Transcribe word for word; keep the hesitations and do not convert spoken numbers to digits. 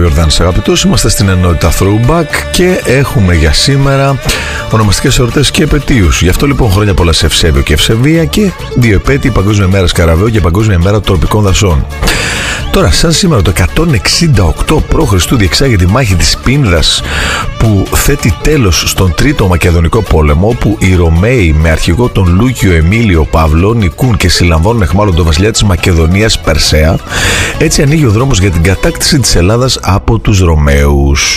Ιορδάνης αγαπητός. Είμαστε στην ενότητα Throwback και έχουμε για σήμερα ονομαστικές εορτές και επετείους. Γι' αυτό λοιπόν χρόνια πολλά σε Ευσέβιο και Ευσεβία και δύο επέτειοι, Παγκόσμια μέρα Σκαραβαίου και Παγκόσμια μέρα Τροπικών Δασών. Τώρα, σαν σήμερα το εκατόν εξήντα οκτώ π.Χ. διεξάγεται η μάχη της Πίνδας που θέτει τέλος στον Τρίτο Μακεδονικό Πόλεμο, όπου οι Ρωμαίοι με αρχηγό τον Λούκιο Εμίλιο Παύλο νικούν και συλλαμβάνουν αιχμάλωτον τον βασιλιά της Μακεδονίας Περσέα. Έτσι ανοίγει ο δρόμος για την κατάκτηση της Ελλάδας από τους Ρωμαίους.